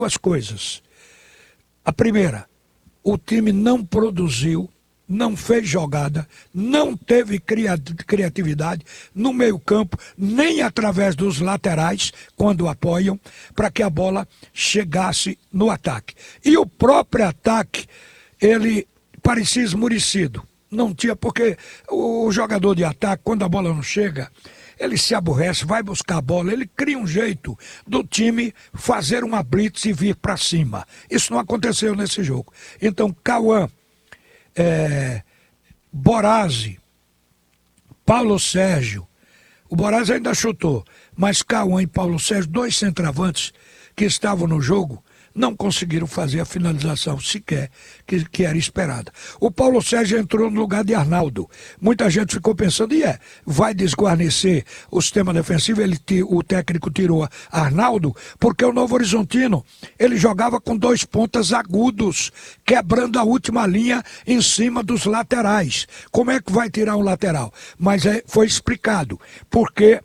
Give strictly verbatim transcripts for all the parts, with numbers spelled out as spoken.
duas coisas. A primeira, o time não produziu, não fez jogada, não teve criatividade no meio-campo, nem através dos laterais, quando apoiam, para que a bola chegasse no ataque. E o próprio ataque, ele parecia esmurecido. Não tinha, porque o jogador de ataque, quando a bola não chega, ele se aborrece, vai buscar a bola, ele cria um jeito do time fazer uma blitz e vir para cima. Isso não aconteceu nesse jogo. Então, Cauã, é, Borazzi, Paulo Sérgio, o Borazzi ainda chutou, mas Cauã e Paulo Sérgio, dois centroavantes que estavam no jogo, não conseguiram fazer a finalização sequer que, que era esperada. O Paulo Sérgio entrou no lugar de Arnaldo. Muita gente ficou pensando, e é, vai desguarnecer o sistema defensivo? Ele, o técnico tirou Arnaldo, porque o Novo Horizontino, ele jogava com dois pontas agudos, quebrando a última linha em cima dos laterais. Como é que vai tirar um lateral? Mas é, foi explicado, porque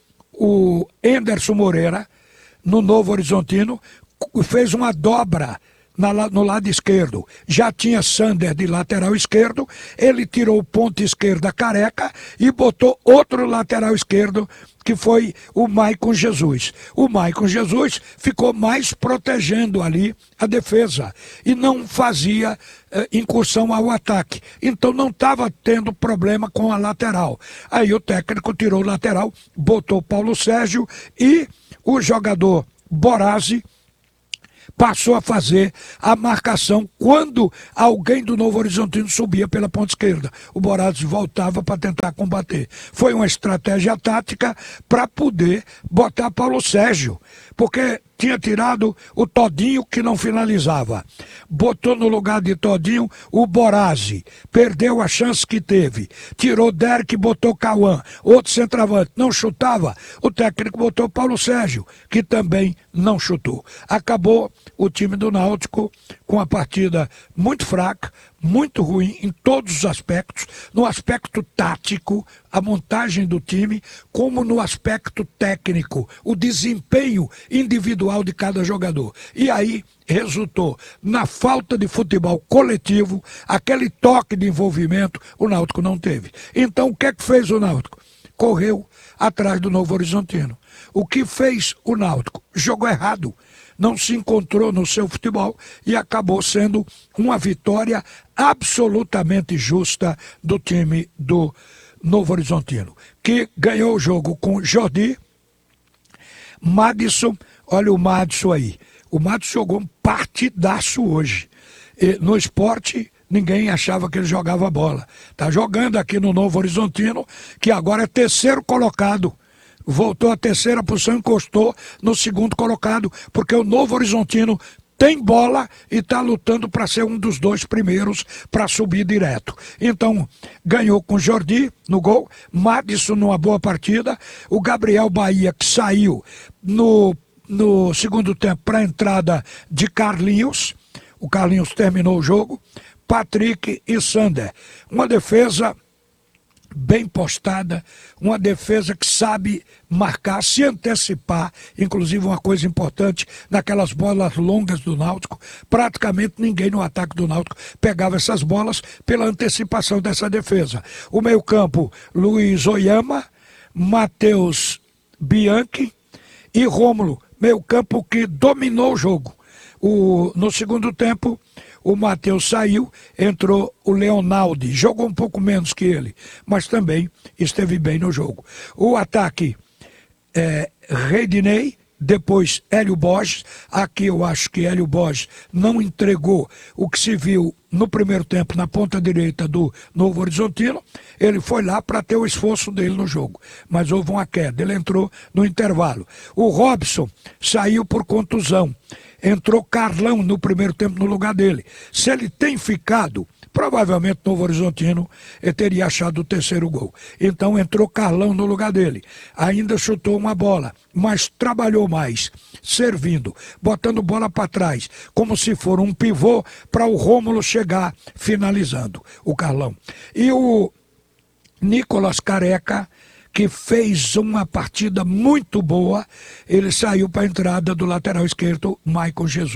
o Enderson Moreira, no Novo Horizontino, fez uma dobra na, no lado esquerdo. Já tinha Sander de lateral esquerdo, ele tirou o ponto esquerda Careca e botou outro lateral esquerdo, que foi o Maicon Jesus. O Maicon Jesus ficou mais protegendo ali a defesa e não fazia eh, incursão ao ataque. Então não estava tendo problema com a lateral. Aí o técnico tirou o lateral, botou Paulo Sérgio e o jogador Borazzi passou a fazer a marcação quando alguém do Novo Horizontino subia pela ponta esquerda. O Borazzi voltava para tentar combater. Foi uma estratégia tática para poder botar Paulo Sérgio, porque tinha tirado o Todinho, que não finalizava. Botou no lugar de Todinho o Borazzi. Perdeu a chance que teve. Tirou Derek e botou Cauã. Outro centroavante. Não chutava. O técnico botou Paulo Sérgio, que também não chutou. Acabou o time do Náutico com a partida muito fraca, muito ruim em todos os aspectos, no aspecto tático, a montagem do time, como no aspecto técnico, o desempenho individual de cada jogador. E aí resultou na falta de futebol coletivo, aquele toque de envolvimento, o Náutico não teve. Então o que é que fez o Náutico? Correu atrás do Novo Horizontino. O que fez o Náutico? Jogou errado. Não se encontrou no seu futebol e acabou sendo uma vitória absolutamente justa do time do Novo Horizontino, que ganhou o jogo com Jordi, Madison. Olha o Madison aí. O Madison jogou um partidaço hoje. E no esporte, ninguém achava que ele jogava bola. Está jogando aqui no Novo Horizontino, que agora é terceiro colocado. Voltou à terceira posição, encostou no segundo colocado, porque o Novo Horizontino tem bola e está lutando para ser um dos dois primeiros para subir direto. Então, ganhou com Jordi no gol, Madison numa boa partida, o Gabriel Bahia, que saiu no, no segundo tempo para a entrada de Carlinhos, o Carlinhos terminou o jogo, Patrick e Sander. Uma defesa bem postada, uma defesa que sabe marcar, se antecipar, inclusive uma coisa importante, naquelas bolas longas do Náutico, praticamente ninguém no ataque do Náutico pegava essas bolas pela antecipação dessa defesa. O meio-campo, Luiz Oyama, Matheus Bianchi e Rômulo, meio-campo que dominou o jogo. O, no segundo tempo, o Matheus saiu, entrou o Leonaldi, jogou um pouco menos que ele, mas também esteve bem no jogo. O ataque, é, Redinei, depois Hélio Borges. Aqui eu acho que Hélio Borges não entregou o que se viu no primeiro tempo na ponta direita do Novo Horizontino. Ele foi lá para ter o esforço dele no jogo, mas houve uma queda, ele entrou no intervalo. O Robson saiu por contusão. Entrou Carlão no primeiro tempo no lugar dele. Se ele tem ficado, provavelmente o Novo Horizontino ele teria achado o terceiro gol. Então entrou Carlão no lugar dele. Ainda chutou uma bola, mas trabalhou mais, servindo, botando bola para trás, como se for um pivô para o Rômulo chegar finalizando, o Carlão. E o Nicolas Careca, que fez uma partida muito boa, ele saiu para a entrada do lateral esquerdo, Maicon Jesus.